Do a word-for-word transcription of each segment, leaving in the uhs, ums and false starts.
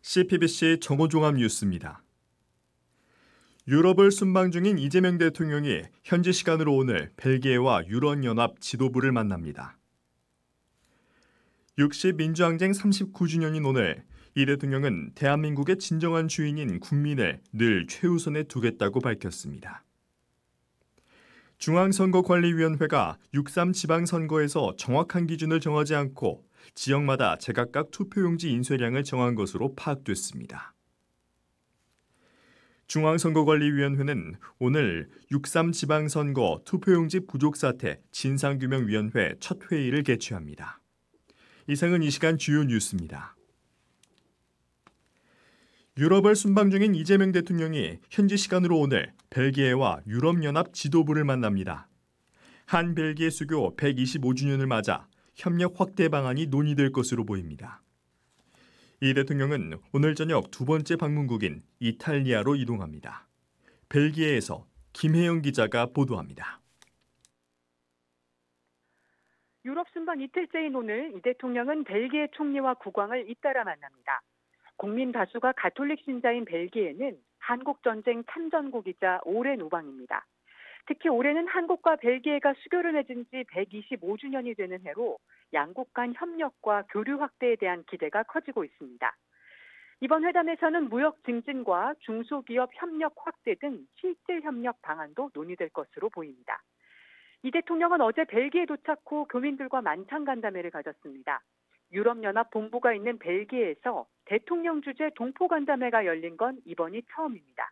씨피비씨 정오종합 뉴스입니다. 유럽을 순방 중인 이재명 대통령이 현지 시간으로 오늘 벨기에와 유럽연합 지도부를 만납니다. 육십 민주항쟁 삼십구 주년인 오늘 이 대통령은 대한민국의 진정한 주인인 국민을 늘 최우선에 두겠다고 밝혔습니다. 중앙선거관리위원회가 육삼 지방선거에서 정확한 기준을 정하지 않고 지역마다 제각각 투표용지 인쇄량을 정한 것으로 파악됐습니다. 중앙선거관리위원회는 오늘 육삼 지방선거 투표용지 부족 사태 진상규명위원회 첫 회의를 개최합니다. 이상은 이 시간 주요 뉴스입니다. 유럽을 순방 중인 이재명 대통령이 현지 시간으로 오늘 벨기에와 유럽연합 지도부를 만납니다. 한 벨기에 수교 백이십오 주년을 맞아 협력 확대 방안이 논의될 것으로 보입니다. 이 대통령은 오늘 저녁 두 번째 방문국인 이탈리아로 이동합니다. 벨기에에서 김혜영 기자가 보도합니다. 유럽 순방 이틀째인 오늘 이 대통령은 벨기에 총리와 국왕을 잇따라 만납니다. 국민 다수가 가톨릭 신자인 벨기에는 한국전쟁 참전국이자 오랜 우방입니다. 특히 올해는 한국과 벨기에가 수교를 맺은 지 백이십오 주년이 되는 해로 양국 간 협력과 교류 확대에 대한 기대가 커지고 있습니다. 이번 회담에서는 무역 증진과 중소기업 협력 확대 등 실질 협력 방안도 논의될 것으로 보입니다. 이 대통령은 어제 벨기에 도착 후 교민들과 만찬 간담회를 가졌습니다. 유럽연합 본부가 있는 벨기에에서 대통령 주재 동포 간담회가 열린 건 이번이 처음입니다.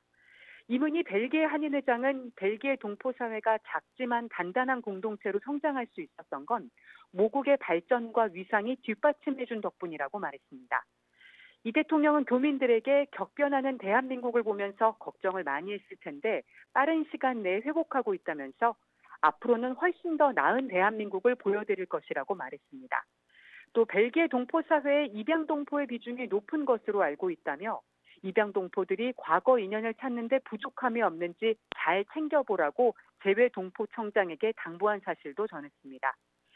이문희 벨기에 한인회장은 벨기에 동포사회가 작지만 단단한 공동체로 성장할 수 있었던 건 모국의 발전과 위상이 뒷받침해준 덕분이라고 말했습니다. 이 대통령은 교민들에게 격변하는 대한민국을 보면서 걱정을 많이 했을 텐데 빠른 시간 내에 회복하고 있다면서 앞으로는 훨씬 더 나은 대한민국을 보여드릴 것이라고 말했습니다. 또 벨기에 동포사회의 입양동포의 비중이 높은 것으로 알고 있다며 입양동포들이 과거 인연을 찾는 데 부족함이 없는지 잘 챙겨보라고 재외동포청장에게 당부한 사실도 전했습니다.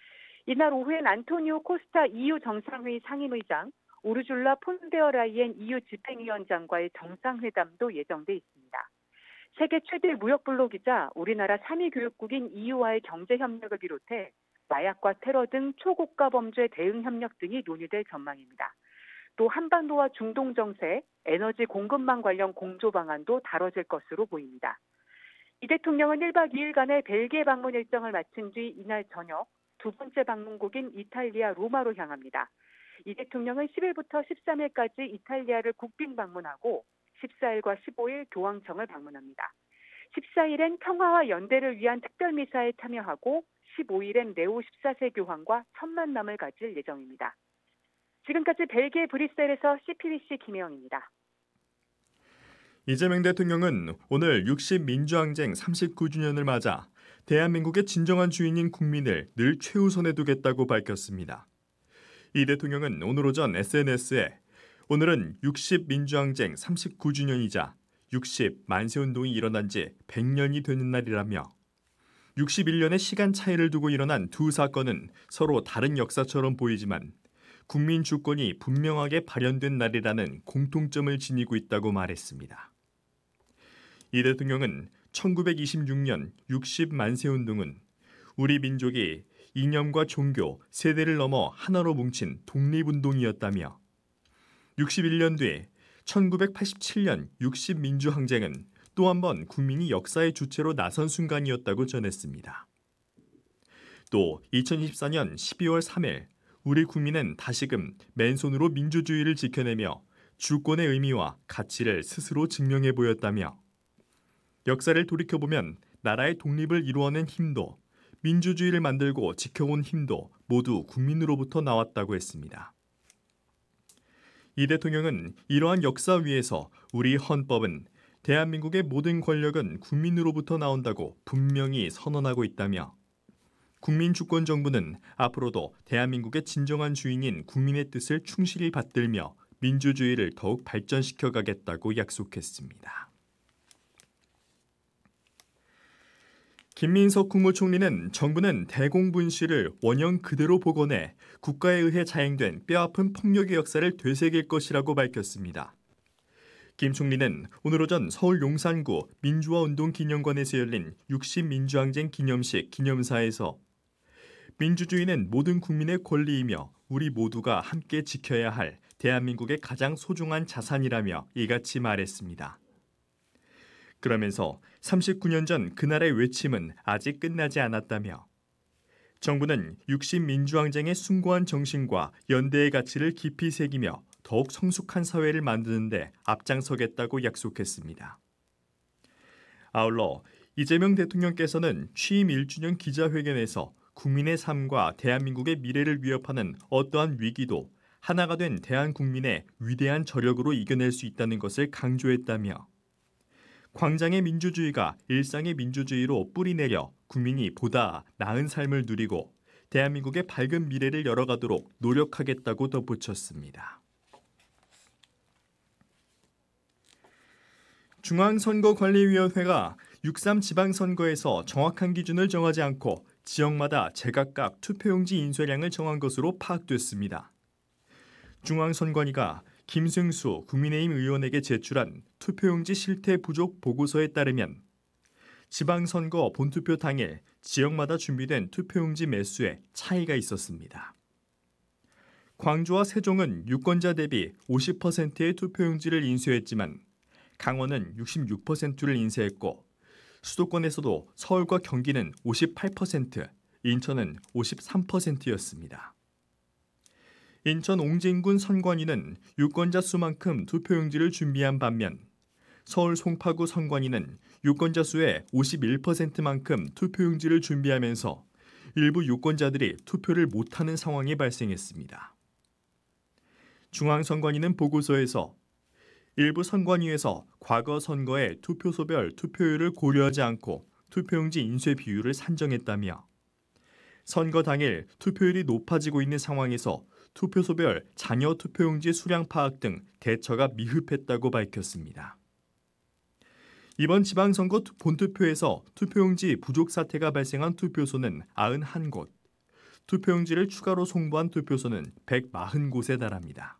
이날 오후엔 안토니오 코스타 이유 정상회의 상임의장, 우르줄라 폰데어 라이엔 이유 집행위원장과의 정상회담도 예정돼 있습니다. 세계 최대 무역블록이자 우리나라 삼 위 교육국인 이유와의 경제협력을 비롯해 마약과 테러 등 초고가 범죄 대응 협력 등이 논의될 전망입니다. 또 한반도와 중동 정세, 에너지 공급망 관련 공조 방안도 다뤄질 것으로 보입니다. 이 대통령은 일 박 이 일간의 벨기에 방문 일정을 마친 뒤 이날 저녁 두 번째 방문국인 이탈리아 로마로 향합니다. 이 대통령은 십 일부터 십삼 일까지 이탈리아를 국빈 방문하고 십사 일과 십오 일 교황청을 방문합니다. 십사 일엔 평화와 연대를 위한 특별미사에 참여하고 십오 일엔 레오 십사 세 교황과 첫 만남을 가질 예정입니다. 지금까지 벨기에 브뤼셀에서 씨피비씨 김혜영입니다. 이재명 대통령은 오늘 육십 민주항쟁 삼십구 주년을 맞아 대한민국의 진정한 주인인 국민을 늘 최우선에 두겠다고 밝혔습니다. 이 대통령은 오늘 오전 에스엔에스에 오늘은 육십 민주항쟁 삼십구 주년이자 육십 만세운동이 일어난 지 백 년이 되는 날이라며 육십일 년의 시간 차이를 두고 일어난 두 사건은 서로 다른 역사처럼 보이지만 국민 주권이 분명하게 발현된 날이라는 공통점을 지니고 있다고 말했습니다. 이 대통령은 천구백이십육 년 육십 만세운동은 우리 민족이 이념과 종교, 세대를 넘어 하나로 뭉친 독립운동이었다며 육십일 년 뒤 천구백팔십칠 년 육십 민주항쟁은 또 한 번 국민이 역사의 주체로 나선 순간이었다고 전했습니다. 또 이천이십사 년 십이월 삼 일 우리 국민은 다시금 맨손으로 민주주의를 지켜내며 주권의 의미와 가치를 스스로 증명해 보였다며 역사를 돌이켜보면 나라의 독립을 이루어낸 힘도 민주주의를 만들고 지켜온 힘도 모두 국민으로부터 나왔다고 했습니다. 이 대통령은 이러한 역사 위에서 우리 헌법은 대한민국의 모든 권력은 국민으로부터 나온다고 분명히 선언하고 있다며 국민주권정부는 앞으로도 대한민국의 진정한 주인인 국민의 뜻을 충실히 받들며 민주주의를 더욱 발전시켜 가겠다고 약속했습니다. 김민석 국무총리는 정부는 대공분실을 원형 그대로 복원해 국가에 의해 자행된 뼈아픈 폭력의 역사를 되새길 것이라고 밝혔습니다. 김 총리는 오늘 오전 서울 용산구 민주화운동기념관에서 열린 육십 민주항쟁 기념식 기념사에서 민주주의는 모든 국민의 권리이며 우리 모두가 함께 지켜야 할 대한민국의 가장 소중한 자산이라며 이같이 말했습니다. 그러면서 삼십구 년 전 그날의 외침은 아직 끝나지 않았다며 정부는 육십 민주항쟁의 숭고한 정신과 연대의 가치를 깊이 새기며 더욱 성숙한 사회를 만드는 데 앞장서겠다고 약속했습니다. 아울러 이재명 대통령께서는 취임 일 주년 기자회견에서 국민의 삶과 대한민국의 미래를 위협하는 어떠한 위기도 하나가 된 대한국민의 위대한 저력으로 이겨낼 수 있다는 것을 강조했다며 광장의 민주주의가 일상의 민주주의로 뿌리내려 국민이 보다 나은 삶을 누리고 대한민국의 밝은 미래를 열어가도록 노력하겠다고 덧붙였습니다. 중앙선거관리위원회가 육삼 지방선거에서 정확한 기준을 정하지 않고 지역마다 제각각 투표용지 인쇄량을 정한 것으로 파악됐습니다. 중앙선관위가 김승수 국민의힘 의원에게 제출한 투표용지 실태 부족 보고서에 따르면 지방선거 본투표 당일 지역마다 준비된 투표용지 매수에 차이가 있었습니다. 광주와 세종은 유권자 대비 오십 퍼센트의 투표용지를 인쇄했지만 강원은 육십육 퍼센트를 인쇄했고 수도권에서도 서울과 경기는 오십팔 퍼센트, 인천은 오십삼 퍼센트였습니다. 인천 옹진군 선관위는 유권자 수만큼 투표용지를 준비한 반면 서울 송파구 선관위는 유권자 수의 오십일 퍼센트만큼 투표용지를 준비하면서 일부 유권자들이 투표를 못하는 상황이 발생했습니다. 중앙선관위는 보고서에서 일부 선관위에서 과거 선거의 투표소별 투표율을 고려하지 않고 투표용지 인쇄 비율을 산정했다며 선거 당일 투표율이 높아지고 있는 상황에서 투표소별 잔여 투표용지 수량 파악 등 대처가 미흡했다고 밝혔습니다. 이번 지방선거 본투표에서 투표용지 부족 사태가 발생한 투표소는 구십일 곳, 투표용지를 추가로 송부한 투표소는 백사십 곳에 달합니다.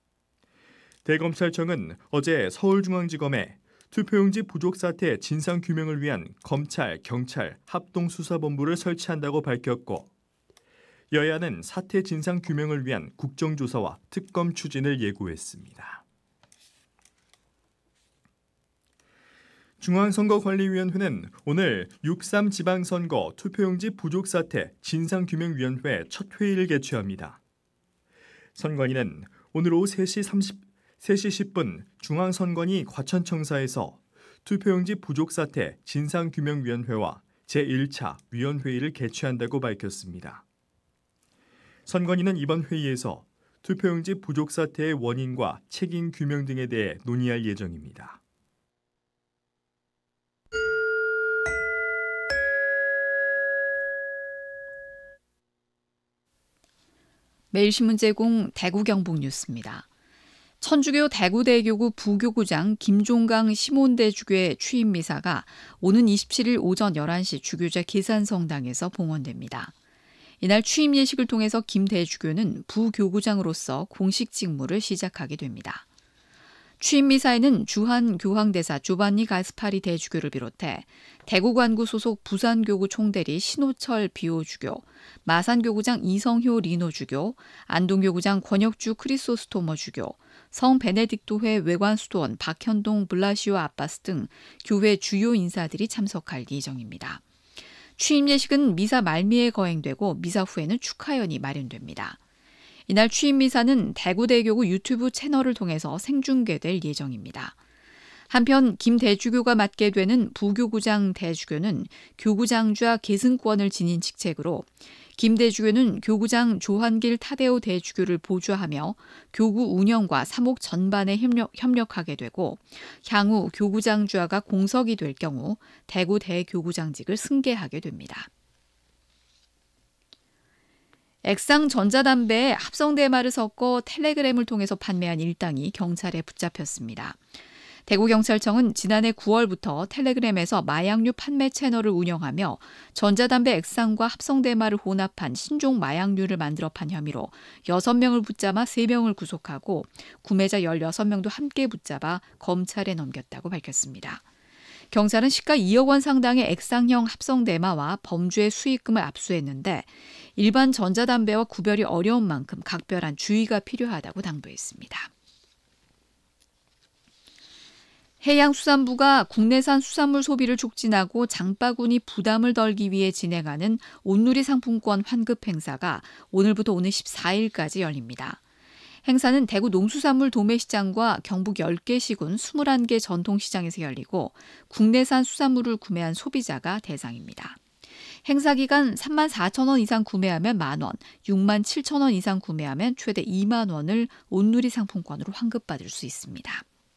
대검찰청은 어제 서울중앙지검에 투표용지 부족 사태 진상규명을 위한 검찰, 경찰 합동수사본부를 설치한다고 밝혔고 여야는 사태 진상규명을 위한 국정조사와 특검 추진을 예고했습니다. 중앙선거관리위원회는 오늘 육삼 지방선거 투표용지 부족 사태 진상규명위원회 첫 회의를 개최합니다. 선관위는 오늘 오후 세 시 십 분 중앙선관위 과천청사에서 투표용지 부족 사태 진상규명위원회와 제일 차 위원회의를 개최한다고 밝혔습니다. 선관위는 이번 회의에서 투표용지 부족 사태의 원인과 책임 규명 등에 대해 논의할 예정입니다. 매일신문 제공 대구 경북 뉴스입니다. 천주교 대구대교구 부교구장 김종강 시몬대주교의 취임 미사가 오는 이십칠 일 오전 열한 시 주교제 계산성당에서 봉헌됩니다. 이날 취임 예식을 통해서 김 대주교는 부교구장으로서 공식 직무를 시작하게 됩니다. 취임 미사에는 주한 교황대사 조반니 가스파리 대주교를 비롯해 대구관구 소속 부산교구 총대리 신호철 비오주교, 마산교구장 이성효 리노주교, 안동교구장 권혁주 크리소스토머 주교, 성 베네딕토회 외관수도원 박현동 블라시오 아빠스 등 교회 주요 인사들이 참석할 예정입니다. 취임 예식은 미사 말미에 거행되고 미사 후에는 축하연이 마련됩니다. 이날 취임 미사는 대구대교구 유튜브 채널을 통해서 생중계될 예정입니다. 한편 김 대주교가 맡게 되는 부교구장 대주교는 교구장좌 계승권을 지닌 직책으로 김 대주교는 교구장 조한길 타데오 대주교를 보좌하며 교구 운영과 사목 전반에 협력, 협력하게 되고 향후 교구장좌가 공석이 될 경우 대구 대교구장직을 승계하게 됩니다. 액상 전자담배에 합성 대마를 섞어 텔레그램을 통해서 판매한 일당이 경찰에 붙잡혔습니다. 대구경찰청은 지난해 구월부터 텔레그램에서 마약류 판매 채널을 운영하며 전자담배 액상과 합성대마를 혼합한 신종 마약류를 만들어 판 혐의로 여섯 명을 붙잡아 세 명을 구속하고 구매자 열여섯 명도 함께 붙잡아 검찰에 넘겼다고 밝혔습니다. 경찰은 시가 이억 원 상당의 액상형 합성대마와 범주의 수익금을 압수했는데 일반 전자담배와 구별이 어려운 만큼 각별한 주의가 필요하다고 당부했습니다. 해양수산부가 국내산 수산물 소비를 촉진하고 장바구니 부담을 덜기 위해 진행하는 온누리 상품권 환급 행사가 오늘부터 오는 십사 일까지 열립니다. 행사는 대구 농수산물 도매시장과 경북 열 개 시군 이십일 개 전통시장에서 열리고 국내산 수산물을 구매한 소비자가 대상입니다. 행사 기간 삼만 사천 원 이상 구매하면 만 원, 육만 칠천 원 이상 구매하면 최대 이만 원을 온누리 상품권으로 환급받을 수 있습니다.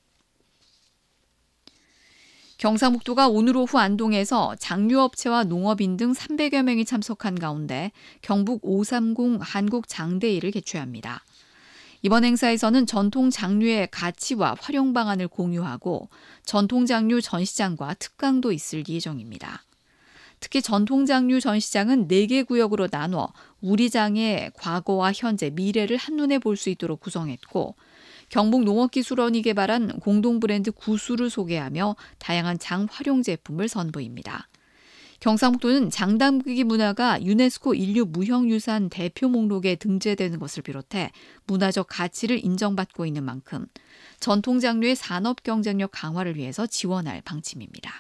경상북도가 오늘 오후 안동에서 장류업체와 농업인 등 삼백여 명이 참석한 가운데 경북 오백삼십 한국장대일을 개최합니다. 이번 행사에서는 전통 장류의 가치와 활용 방안을 공유하고 전통 장류 전시장과 특강도 있을 예정입니다. 특히 전통 장류 전시장은 네 개 구역으로 나눠 우리 장의 과거와 현재, 미래를 한눈에 볼 수 있도록 구성했고 경북농업기술원이 개발한 공동 브랜드 구수를 소개하며 다양한 장 활용 제품을 선보입니다. 경상북도는 장담그기 문화가 유네스코 인류 무형유산 대표 목록에 등재되는 것을 비롯해 문화적 가치를 인정받고 있는 만큼 전통 장류의 산업 경쟁력 강화를 위해서 지원할 방침입니다.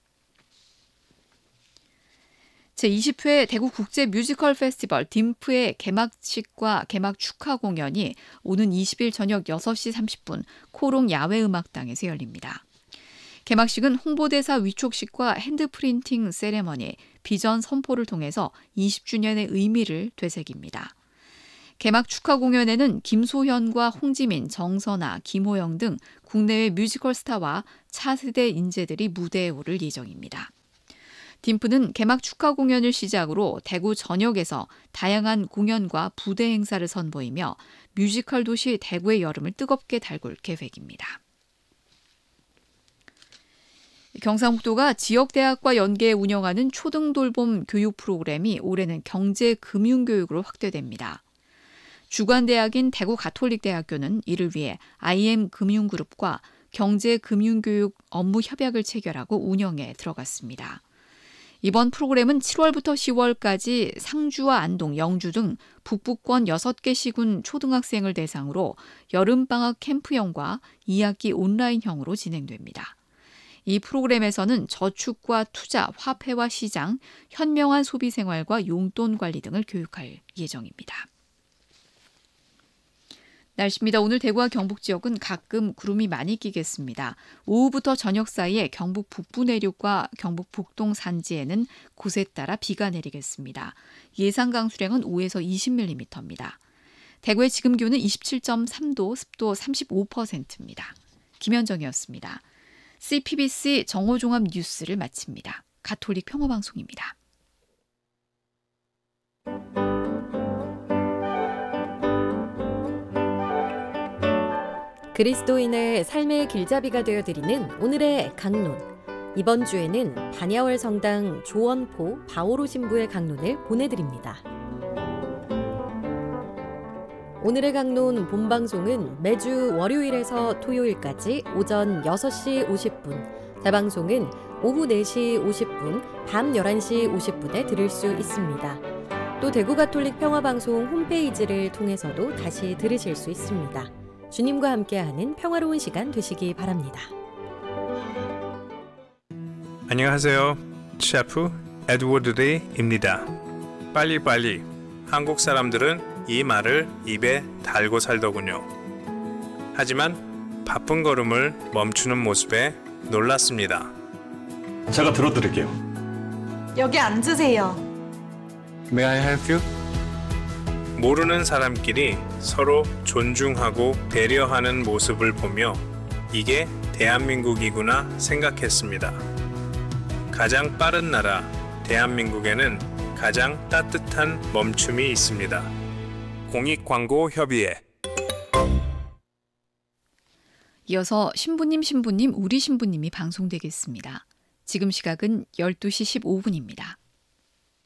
제이십 회 대구 국제 뮤지컬 페스티벌 딤프의 개막식과 개막 축하 공연이 오는 이십 일 저녁 여섯 시 삼십 분 코롱 야외음악당에서 열립니다. 개막식은 홍보대사 위촉식과 핸드프린팅 세레머니, 비전 선포를 통해서 이십 주년의 의미를 되새깁니다. 개막 축하 공연에는 김소현과 홍지민, 정선아, 김호영 등 국내외 뮤지컬 스타와 차세대 인재들이 무대에 오를 예정입니다. 딤프는 개막 축하 공연을 시작으로 대구 전역에서 다양한 공연과 부대 행사를 선보이며 뮤지컬 도시 대구의 여름을 뜨겁게 달굴 계획입니다. 경상북도가 지역대학과 연계해 운영하는 초등돌봄 교육 프로그램이 올해는 경제금융교육으로 확대됩니다. 주관대학인 대구가톨릭대학교는 이를 위해 아이엠 금융그룹과 경제금융교육 업무 협약을 체결하고 운영에 들어갔습니다. 이번 프로그램은 칠월부터 시월까지 상주와 안동, 영주 등 북부권 여섯 개 시군 초등학생을 대상으로 여름방학 캠프형과 이 학기 온라인형으로 진행됩니다. 이 프로그램에서는 저축과 투자, 화폐와 시장, 현명한 소비 생활과 용돈 관리 등을 교육할 예정입니다. 날씨입니다. 오늘 대구와 경북 지역은 가끔 구름이 많이 끼겠습니다. 오후부터 저녁 사이에 경북 북부 내륙과 경북 북동 산지에는 곳에 따라 비가 내리겠습니다. 예상 강수량은 오에서 이십 밀리미터입니다. 대구의 지금 기온은 이십칠 점 삼 도, 습도 삼십오 퍼센트입니다. 김현정이었습니다. 씨피비씨 정오종합 뉴스를 마칩니다. 가톨릭 평화방송입니다. 그리스도인의 삶의 길잡이가 되어드리는 오늘의 강론. 이번 주에는 반야월 성당 조원포 바오로 신부의 강론을 보내드립니다. 오늘의 강론 본방송은 매주 월요일에서 토요일까지 오전 여섯 시 오십 분, 재방송은 오후 네 시 오십 분, 밤 열한 시 오십 분에 들을 수 있습니다. 또 대구가톨릭 평화방송 홈페이지를 통해서도 다시 들으실 수 있습니다. 주님과 함께하는 평화로운 시간 되시기 바랍니다. 안녕하세요. 셰프 에드워드 레이입니다. 빨리빨리. 한국 사람들은 이 말을 입에 달고 살더군요. 하지만 바쁜 걸음을 멈추는 모습에 놀랐습니다. 제가 들어드릴게요. 여기 앉으세요. May I help you? 모르는 사람끼리 서로 존중하고 배려하는 모습을 보며 이게 대한민국이구나 생각했습니다. 가장 빠른 나라 대한민국에는 가장 따뜻한 멈춤이 있습니다. 공익광고협의회. 이어서 신부님 신부님 우리 신부님이 방송되겠습니다. 지금 시각은 열두 시 십오 분입니다.